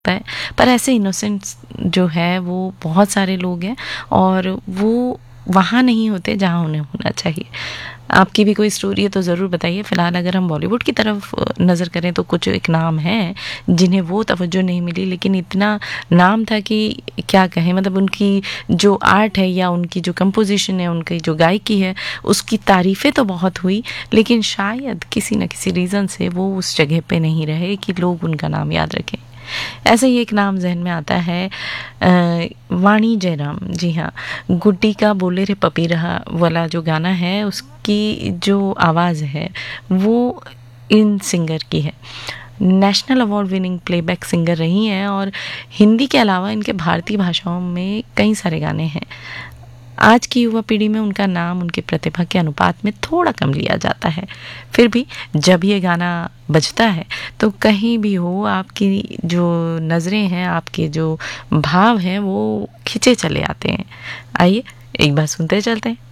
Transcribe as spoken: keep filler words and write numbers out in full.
है, पर ऐसे इनोसेंट्स जो है वो बहुत सारे लोग हैं और वो वहाँ नहीं होते जहाँ उन्हें होना चाहिए। आपकी भी कोई स्टोरी है तो ज़रूर बताइए। फ़िलहाल अगर हम बॉलीवुड की तरफ नज़र करें तो कुछ एक नाम हैं जिन्हें वो तवज्जो नहीं मिली, लेकिन इतना नाम था कि क्या कहें। मतलब उनकी जो आर्ट है या उनकी जो कंपोजिशन है, उनकी जो गायकी है, उसकी तारीफ़ें तो बहुत हुई, लेकिन शायद किसी न किसी रीज़न से वो उस जगह पे नहीं रहे कि लोग उनका नाम याद रखें। ऐसे ही एक नाम जहन में आता है, अ, वाणी जयराम। जी हाँ, गुड्डी का बोले रे पपीहा वाला जो गाना है, उसकी जो आवाज़ है वो इन सिंगर की है। National award winning playback singer रही हैं और हिंदी के अलावा इनके भारतीय भाषाओं में कई सारे गाने हैं। आज की युवा पीढ़ी में उनका नाम उनकी प्रतिभा के अनुपात में थोड़ा कम लिया जाता है। फिर भी जब ये गाना बजता है तो कहीं भी हो, आपकी जो नज़रें हैं, आपके जो भाव हैं, वो खिंचे चले आते हैं। आइए एक बार सुनते चलते हैं।